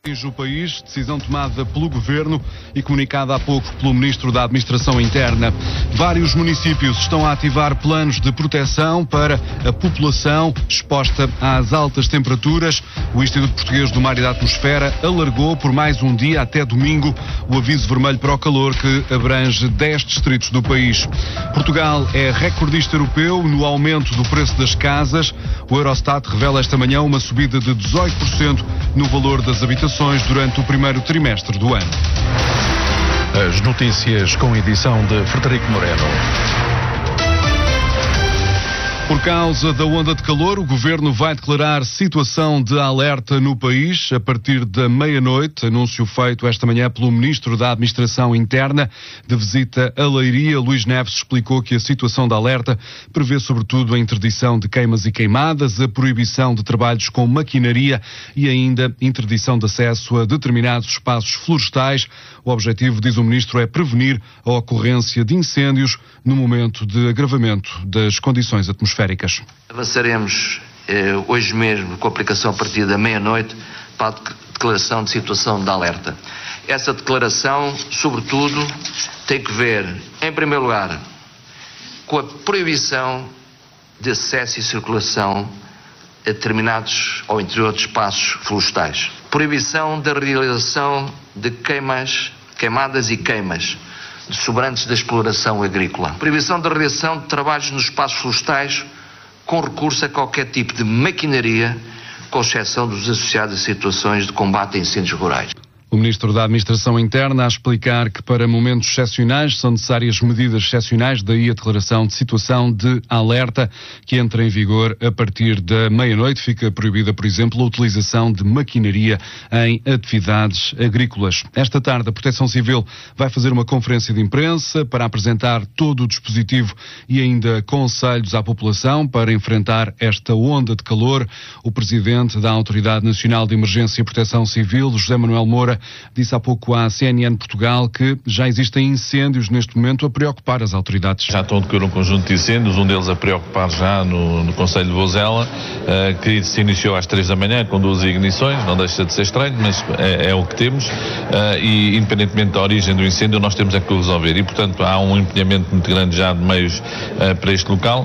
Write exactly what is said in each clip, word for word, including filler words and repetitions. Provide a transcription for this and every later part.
O país, decisão tomada pelo Governo e comunicada há pouco pelo Ministro da Administração Interna. Vários municípios estão a ativar planos de proteção para a população exposta às altas temperaturas. O Instituto Português do Mar e da Atmosfera alargou por mais um dia até domingo o aviso vermelho para o calor que abrange dez distritos do país. Portugal é recordista europeu no aumento do preço das casas. O Eurostat revela esta manhã uma subida de dezoito por cento no valor das habitações durante o primeiro trimestre do ano. As notícias com edição de Frederico Moreno. Por causa da onda de calor, o Governo vai declarar situação de alerta no país a partir da meia-noite. Anúncio feito esta manhã pelo Ministro da Administração Interna. De visita a Leiria, Luís Neves explicou que a situação de alerta prevê sobretudo a interdição de queimas e queimadas, a proibição de trabalhos com maquinaria e ainda interdição de acesso a determinados espaços florestais. O objetivo, diz o Ministro, é prevenir a ocorrência de incêndios no momento de agravamento das condições atmosféricas. Avançaremos eh, hoje mesmo, com a aplicação a partir da meia-noite, para a declaração de situação de alerta. Essa declaração, sobretudo, tem que ver, em primeiro lugar, com a proibição de acesso e circulação a determinados ou interior de espaços florestais. Proibição da realização de queimas, queimadas e queimas de sobrantes da exploração agrícola. Proibição da realização de trabalhos nos espaços florestais com recurso a qualquer tipo de maquinaria, com exceção dos associados a situações de combate a incêndios rurais. O Ministro da Administração Interna a explicar que para momentos excepcionais são necessárias medidas excepcionais, daí a declaração de situação de alerta que entra em vigor a partir da meia-noite. Fica proibida, por exemplo, a utilização de maquinaria em atividades agrícolas. Esta tarde a Proteção Civil vai fazer uma conferência de imprensa para apresentar todo o dispositivo e ainda conselhos à população para enfrentar esta onda de calor. O Presidente da Autoridade Nacional de Emergência e Proteção Civil, José Manuel Moura, disse há pouco à C N N Portugal que já existem incêndios neste momento a preocupar as autoridades. Já estão a decorrer um conjunto de incêndios, um deles a preocupar já no, no Concelho de Vozela, uh, que se iniciou às três da manhã com duas ignições, não deixa de ser estranho, mas é, é o que temos, uh, e independentemente da origem do incêndio, nós temos é que o resolver e, portanto, há um empenhamento muito grande já de meios uh, para este local.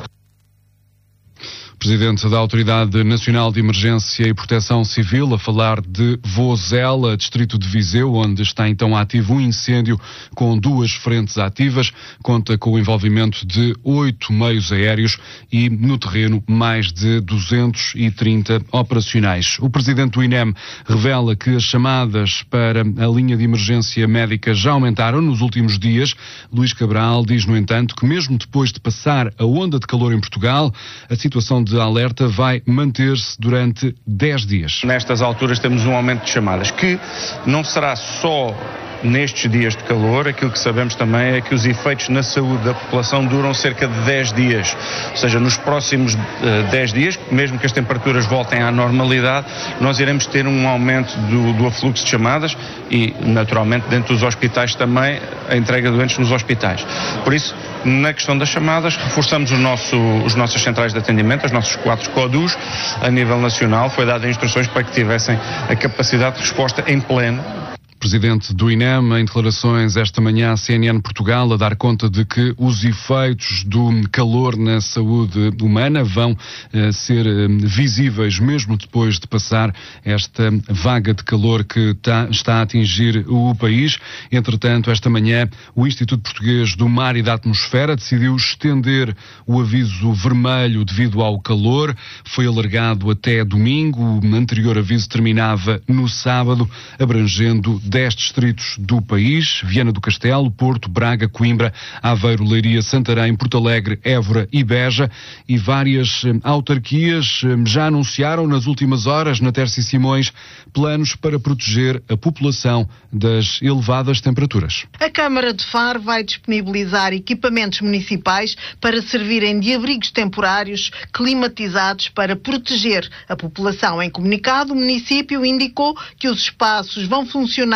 Presidente da Autoridade Nacional de Emergência e Proteção Civil a falar de Vozela, distrito de Viseu, onde está então ativo um incêndio com duas frentes ativas, conta com o envolvimento de oito meios aéreos e no terreno mais de duzentos e trinta operacionais. O Presidente do I N E M revela que as chamadas para a linha de emergência médica já aumentaram nos últimos dias. Luís Cabral diz, no entanto, que mesmo depois de passar a onda de calor em Portugal, a situação de alerta vai manter-se durante dez dias. Nestas alturas temos um aumento de chamadas, que não será só nestes dias de calor. Aquilo que sabemos também é que os efeitos na saúde da população duram cerca de dez dias. Ou seja, nos próximos uh, dez dias, mesmo que as temperaturas voltem à normalidade, nós iremos ter um aumento do, do afluxo de chamadas e, naturalmente, dentro dos hospitais também, a entrega de doentes nos hospitais. Por isso, na questão das chamadas, reforçamos o nosso, os nossos centrais de atendimento, os nossos quatro CODUs, a nível nacional. Foi dada instruções para que tivessem a capacidade de resposta em pleno. Presidente do I N E M, em declarações esta manhã à C N N Portugal, a dar conta de que os efeitos do calor na saúde humana vão eh, ser eh, visíveis mesmo depois de passar esta vaga de calor que tá, está a atingir o país. Entretanto, esta manhã, o Instituto Português do Mar e da Atmosfera decidiu estender o aviso vermelho devido ao calor. Foi alargado até domingo. O anterior aviso terminava no sábado, abrangendo dez distritos do país: Viana do Castelo, Porto, Braga, Coimbra, Aveiro, Leiria, Santarém, Porto Alegre, Évora e Beja. E várias eh, autarquias eh, já anunciaram nas últimas horas, na Terça e Simões, planos para proteger a população das elevadas temperaturas. A Câmara de Faro vai disponibilizar equipamentos municipais para servirem de abrigos temporários climatizados para proteger a população. Em comunicado, o município indicou que os espaços vão funcionar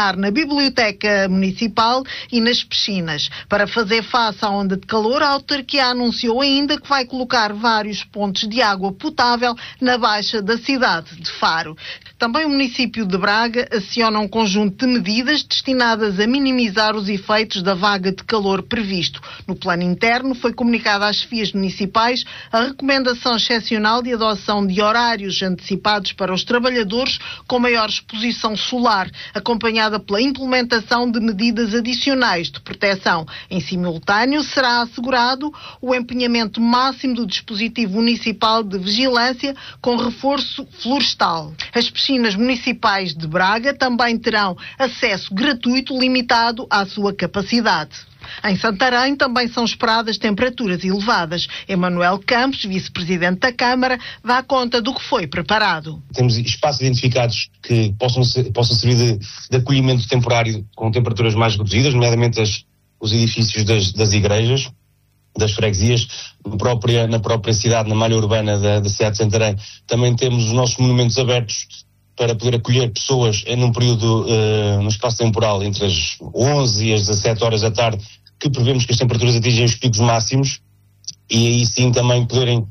estar na Biblioteca Municipal e nas piscinas. Para fazer face à onda de calor, a autarquia anunciou ainda que vai colocar vários pontos de água potável na baixa da cidade de Faro. Também o município de Braga aciona um conjunto de medidas destinadas a minimizar os efeitos da vaga de calor previsto. No plano interno, foi comunicada às chefias municipais a recomendação excepcional de adoção de horários antecipados para os trabalhadores com maior exposição solar, acompanhada pela implementação de medidas adicionais de proteção. Em simultâneo, será assegurado o empenhamento máximo do dispositivo municipal de vigilância com reforço florestal. As piscinas municipais de Braga também terão acesso gratuito limitado à sua capacidade. Em Santarém também são esperadas temperaturas elevadas. Emanuel Campos, vice-presidente da Câmara, dá conta do que foi preparado. Temos espaços identificados que possam, ser, possam servir de, de acolhimento temporário com temperaturas mais reduzidas, nomeadamente as, os edifícios das, das igrejas, das freguesias, na própria, na própria cidade, na malha urbana da, da cidade de Santarém. Também temos os nossos monumentos abertos para poder acolher pessoas num período, uh, no espaço temporal, entre as onze e as dezassete horas da tarde, que prevemos que as temperaturas atingem os picos máximos, e aí sim também poderem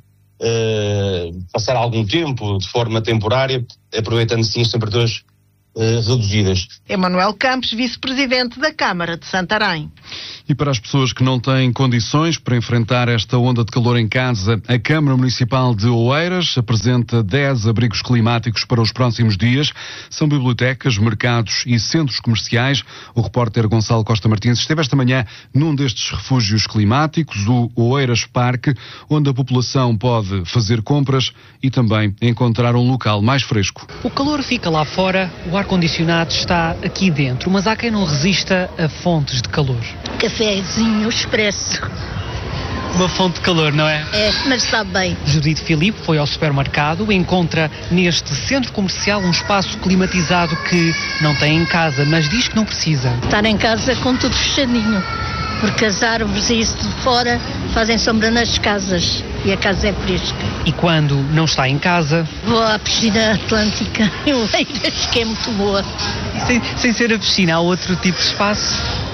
uh, passar algum tempo de forma temporária, aproveitando sim as temperaturas uh, reduzidas. Emanuel Campos, vice-presidente da Câmara de Santarém. E para as pessoas que não têm condições para enfrentar esta onda de calor em casa, a Câmara Municipal de Oeiras apresenta dez abrigos climáticos para os próximos dias. São bibliotecas, mercados e centros comerciais. O repórter Gonçalo Costa Martins esteve esta manhã num destes refúgios climáticos, o Oeiras Parque, onde a população pode fazer compras e também encontrar um local mais fresco. O calor fica lá fora, o ar-condicionado está aqui dentro, mas há quem não resista a fontes de calor. Cafézinho expresso. Uma fonte de calor, não é? É, mas está bem. Judite Filipe foi ao supermercado e encontra neste centro comercial um espaço climatizado que não tem em casa, mas diz que não precisa. Estar em casa com tudo fechadinho, porque as árvores e isso de fora fazem sombra nas casas e a casa é fresca. E quando não está em casa? Vou à piscina atlântica em Oeiras, que é muito boa. Sem, sem ser a piscina, há outro tipo de espaço?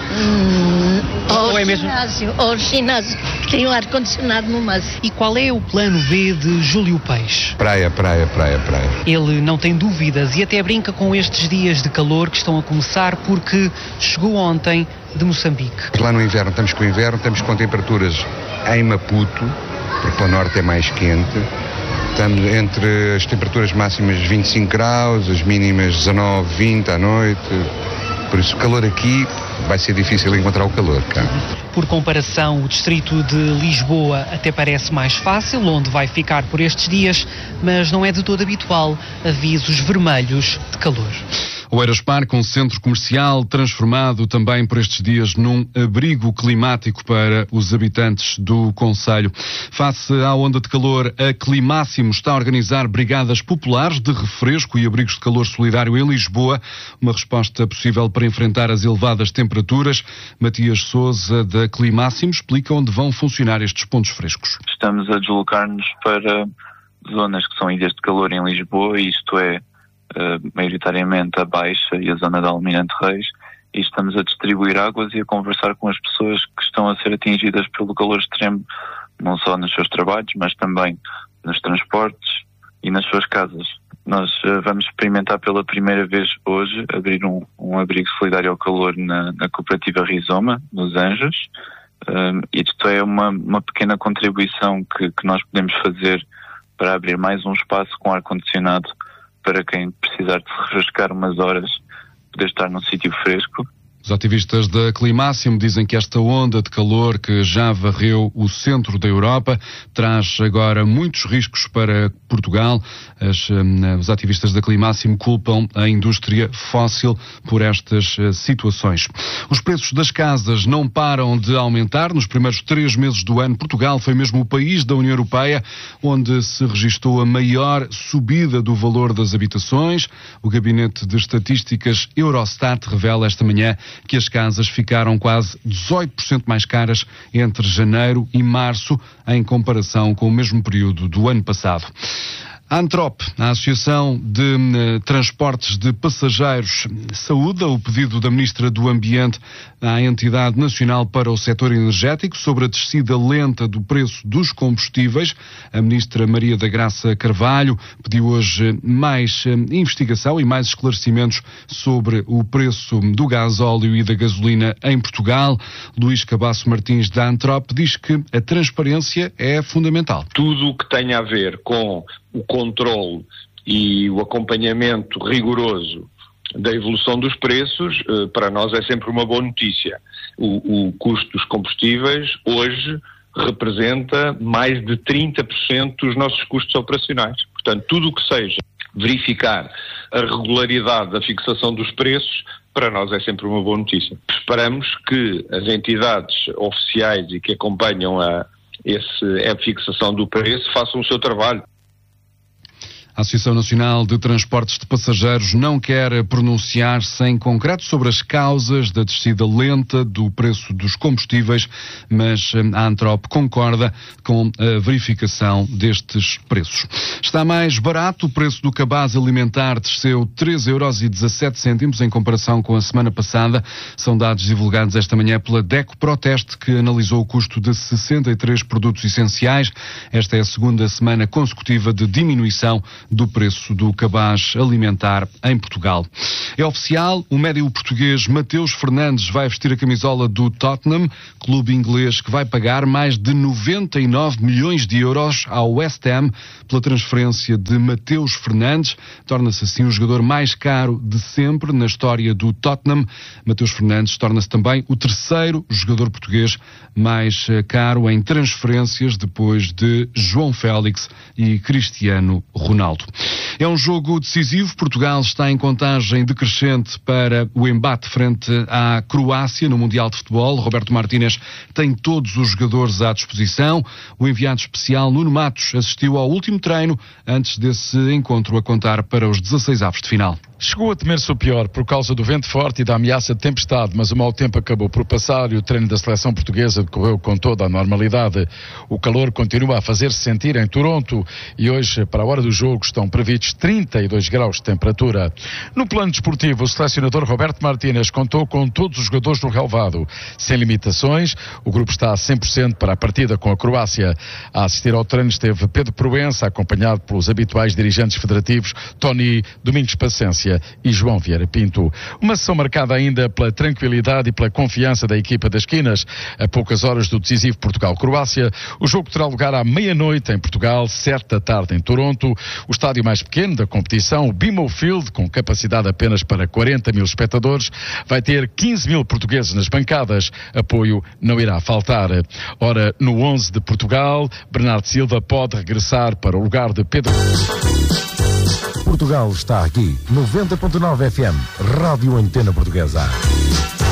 Hum, ou, ou é mesmo ginásio, ou o ginásio, que tem um ar-condicionado no máximo. E qual é o plano B de Júlio Peixe? Praia, praia, praia, praia. Ele não tem dúvidas e até brinca com estes dias de calor que estão a começar porque chegou ontem de Moçambique. Lá no inverno estamos com o inverno, estamos com temperaturas em Maputo, porque para o norte é mais quente. Estamos entre as temperaturas máximas vinte e cinco graus, as mínimas dezanove, vinte à noite. Por isso o calor aqui vai ser difícil encontrar o calor cá. Por comparação, o distrito de Lisboa até parece mais fácil, onde vai ficar por estes dias, mas não é de todo habitual avisos vermelhos de calor. Oeiras Parque, um centro comercial transformado também por estes dias num abrigo climático para os habitantes do concelho. Face à onda de calor, a Climáximo está a organizar brigadas populares de refresco e abrigos de calor solidário em Lisboa, uma resposta possível para enfrentar as elevadas temperaturas. Matias Sousa, da Climáximo, explica onde vão funcionar estes pontos frescos. Estamos a deslocar-nos para zonas que são ilhas de calor em Lisboa, isto é, Uh, maioritariamente a Baixa e a zona de Almirante Reis, e estamos a distribuir águas e a conversar com as pessoas que estão a ser atingidas pelo calor extremo, não só nos seus trabalhos, mas também nos transportes e nas suas casas. Nós uh, vamos experimentar pela primeira vez hoje abrir um, um abrigo solidário ao calor na, na cooperativa Rizoma, nos Anjos. Um, isto é uma, uma pequena contribuição que, que nós podemos fazer para abrir mais um espaço com ar-condicionado para quem precisar de se refrescar umas horas, poder estar num sítio fresco. Os ativistas da Climáximo dizem que esta onda de calor que já varreu o centro da Europa traz agora muitos riscos para Portugal. As, um, os ativistas da Climáximo culpam a indústria fóssil por estas uh, situações. Os preços das casas não param de aumentar. Nos primeiros três meses do ano, Portugal foi mesmo o país da União Europeia onde se registou a maior subida do valor das habitações. O Gabinete de Estatísticas Eurostat revela esta manhã que as casas ficaram quase dezoito por cento mais caras entre janeiro e março, em comparação com o mesmo período do ano passado. A Antrop, a Associação de uh, Transportes de Passageiros, saúda o pedido da Ministra do Ambiente à Entidade Nacional para o Setor Energético sobre a descida lenta do preço dos combustíveis. A Ministra Maria da Graça Carvalho pediu hoje mais uh, investigação e mais esclarecimentos sobre o preço do gasóleo e da gasolina em Portugal. Luís Cabasso Martins, da Antrop, diz que a transparência é fundamental. Tudo o que tenha a ver com o controle e o acompanhamento rigoroso da evolução dos preços, para nós é sempre uma boa notícia. O, o custo dos combustíveis hoje representa mais de trinta por cento dos nossos custos operacionais. Portanto, tudo o que seja verificar a regularidade da fixação dos preços, para nós é sempre uma boa notícia. Esperamos que as entidades oficiais e que acompanham a, esse, a fixação do preço façam o seu trabalho. A Associação Nacional de Transportes de Passageiros não quer pronunciar-se em concreto sobre as causas da descida lenta do preço dos combustíveis, mas a Antrop concorda com a verificação destes preços. Está mais barato, o preço do cabaz alimentar desceu três euros e dezassete cêntimos em comparação com a semana passada. São dados divulgados esta manhã pela DECO Proteste, que analisou o custo de sessenta e três produtos essenciais. Esta é a segunda semana consecutiva de diminuição do preço do cabaz alimentar em Portugal. É oficial, o médio português Mateus Fernandes vai vestir a camisola do Tottenham, clube inglês que vai pagar mais de noventa e nove milhões de euros ao West Ham pela transferência de Mateus Fernandes. Torna-se assim o jogador mais caro de sempre na história do Tottenham. Mateus Fernandes torna-se também o terceiro jogador português mais caro em transferências, depois de João Félix e Cristiano Ronaldo. É um jogo decisivo. Portugal está em contagem decrescente para o embate frente à Croácia no Mundial de Futebol. Roberto Martínez tem todos os jogadores à disposição. O enviado especial Nuno Matos assistiu ao último treino antes desse encontro a contar para os dezasseis avos de final. Chegou a temer-se o pior por causa do vento forte e da ameaça de tempestade, mas o mau tempo acabou por passar e o treino da seleção portuguesa decorreu com toda a normalidade. O calor continua a fazer-se sentir em Toronto e hoje, para a hora do jogo, estão previstos trinta e dois graus de temperatura. No plano desportivo, o selecionador Roberto Martínez contou com todos os jogadores no relvado. Sem limitações, o grupo está a cem por cento para a partida com a Croácia. A assistir ao treino esteve Pedro Proença, acompanhado pelos habituais dirigentes federativos Tony Domingos Paciência e João Vieira Pinto. Uma sessão marcada ainda pela tranquilidade e pela confiança da equipa das Quinas. A poucas horas do decisivo Portugal-Croácia, o jogo terá lugar à meia-noite em Portugal, sete da tarde em Toronto. O estádio mais pequeno da competição, o B M O Field, com capacidade apenas para quarenta mil espectadores, vai ter quinze mil portugueses nas bancadas. Apoio não irá faltar. Ora, no onze de Portugal, Bernardo Silva pode regressar para o lugar de Pedro. Portugal está aqui, noventa ponto nove F M, Rádio Antena Portuguesa.